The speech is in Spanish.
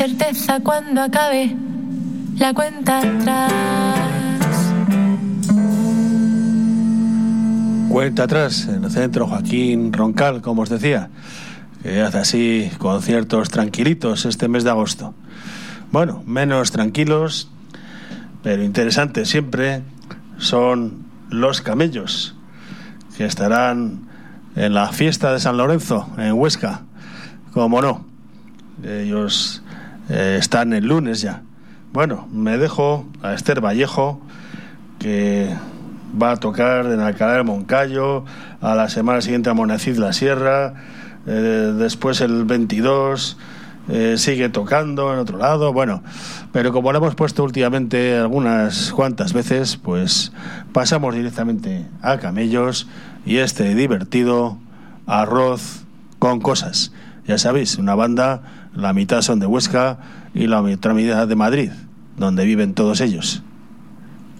certeza cuando acabe la cuenta atrás. Cuenta atrás en el centro Joaquín Roncal, como os decía, que hace así conciertos tranquilitos este mes de agosto. Bueno, menos tranquilos, pero interesantes siempre, son los Camellos, que estarán en la fiesta de San Lorenzo, en Huesca. Como no, ellos están el lunes ya. Bueno, me dejo a Esther Vallejo, que va a tocar en Alcalá del Moncayo, a la semana siguiente a Monacid la Sierra, después el 22 sigue tocando en otro lado. Bueno, pero como lo hemos puesto últimamente algunas cuantas veces, pues pasamos directamente a Camellos y este divertido Arroz con Cosas. Ya sabéis, una banda, la mitad son de Huesca y la otra mitad de Madrid, donde viven todos ellos.